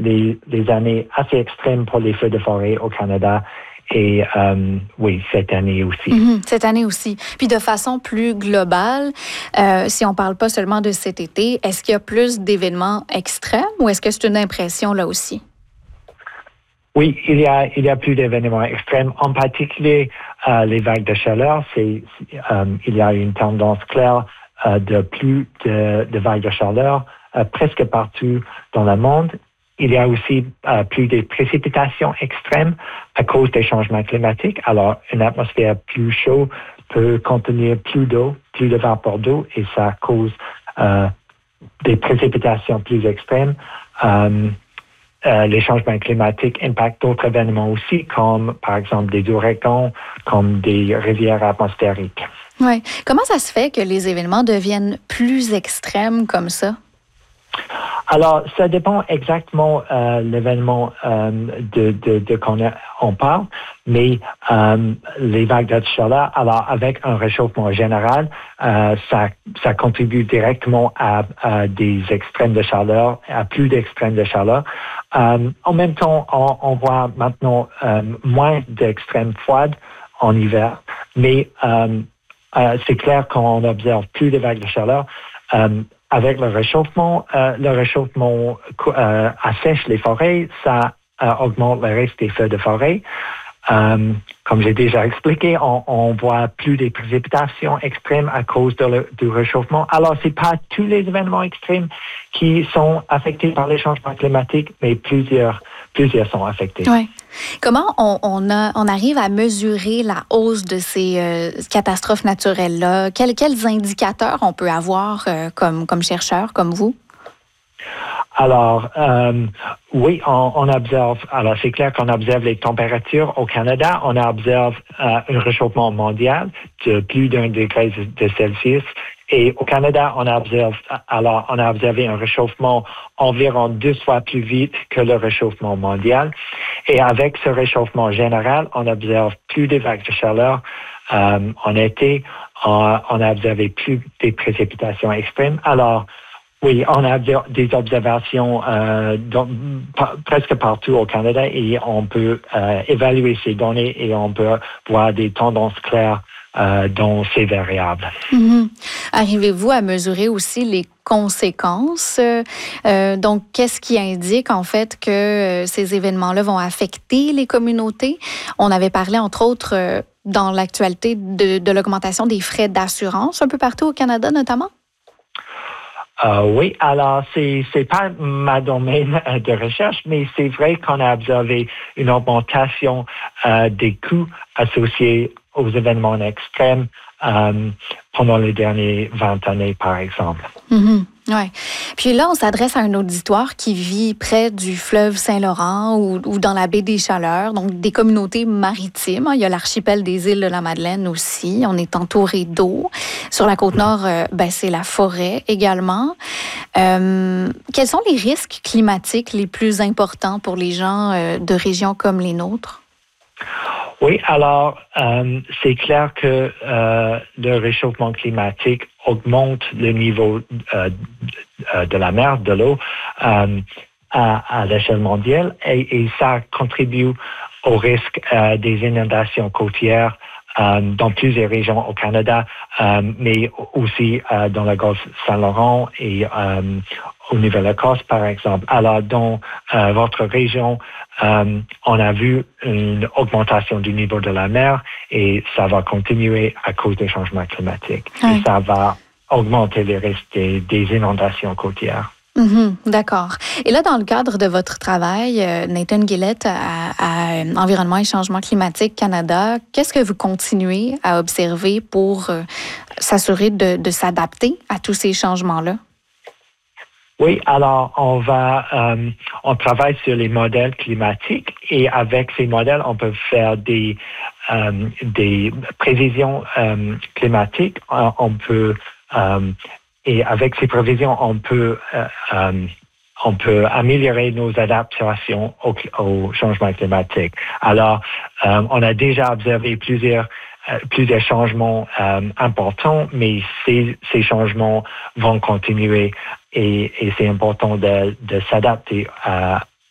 les années assez extrêmes pour les feux de forêt au Canada. Et oui, cette année aussi. Cette année aussi. Puis de façon plus globale, si on ne parle pas seulement de cet été, est-ce qu'il y a plus d'événements extrêmes ou est-ce que c'est une impression là aussi? Oui, il y a plus d'événements extrêmes. En particulier, les vagues de chaleur, il y a une tendance claire de plus de vagues de chaleur presque partout dans le monde. Il y a aussi plus de précipitations extrêmes à cause des changements climatiques. Alors, une atmosphère plus chaude peut contenir plus d'eau, plus de vapeur d'eau, et ça cause des précipitations plus extrêmes. Les changements climatiques impactent d'autres événements aussi, comme par exemple des ouragans, comme des rivières atmosphériques. Oui. Comment ça se fait que les événements deviennent plus extrêmes comme ça? Alors, ça dépend exactement l'événement de qu'on on parle, mais les vagues de chaleur, alors avec un réchauffement général, ça contribue directement à des extrêmes de chaleur, à plus d'extrêmes de chaleur. En même temps, on voit maintenant moins d'extrêmes froides en hiver, mais c'est clair qu'on observe plus de vagues de chaleur. Avec le réchauffement assèche les forêts, ça augmente le risque des feux de forêt. Comme j'ai déjà expliqué, on voit plus des précipitations extrêmes à cause du réchauffement. Alors, c'est pas tous les événements extrêmes qui sont affectés par les changements climatiques, mais plusieurs sont affectés. Oui. Comment on arrive à mesurer la hausse de ces catastrophes naturelles-là? Quels indicateurs on peut avoir comme chercheurs, comme vous? Alors, oui, on observe, alors c'est clair qu'on observe les températures au Canada. On observe un réchauffement mondial de plus d'1 degré de Celsius. Et au Canada, on a observé un réchauffement environ 2 fois plus vite que le réchauffement mondial. Et avec ce réchauffement général, on observe plus de vagues de chaleur. En été, on a observé plus des précipitations extrêmes. Alors, oui, on a des observations presque partout au Canada et on peut évaluer ces données et on peut voir des tendances claires dans ces variables. Arrivez-vous à mesurer aussi les conséquences? Donc, qu'est-ce qui indique en fait que ces événements-là vont affecter les communautés? On avait parlé, entre autres, dans l'actualité de l'augmentation des frais d'assurance un peu partout au Canada, notamment? Oui, alors c'est pas ma domaine de recherche, mais c'est vrai qu'on a observé une augmentation des coûts associés aux événements extrêmes pendant les dernières 20 années, par exemple. Ouais. Puis là, on s'adresse à un auditoire qui vit près du fleuve Saint-Laurent ou dans la baie des Chaleurs, donc des communautés maritimes. Il y a l'archipel des îles de la Madeleine aussi. On est entouré d'eau. Sur la côte nord, c'est la forêt également. Quels sont les risques climatiques les plus importants pour les gens de régions comme les nôtres? Oui, alors c'est clair que le réchauffement climatique augmente le niveau de la mer, de l'eau, à l'échelle mondiale et ça contribue au risque des inondations côtières dans plusieurs régions au Canada, mais aussi dans le golfe Saint-Laurent et au Nouvelle-Écosse, par exemple. Alors, dans votre région, on a vu une augmentation du niveau de la mer et ça va continuer à cause des changements climatiques. Oui. Et ça va augmenter les risques des inondations côtières. D'accord. Et là, dans le cadre de votre travail, Nathan Gillett à Environnement et Changement climatique Canada, qu'est-ce que vous continuez à observer pour s'assurer de s'adapter à tous ces changements-là? Oui, alors on travaille sur les modèles climatiques et avec ces modèles, on peut faire des prévisions climatiques. Et avec ces prévisions, on peut améliorer nos adaptations au changement climatique. Alors, on a déjà observé plusieurs changements importants, mais ces changements vont continuer et c'est important de s'adapter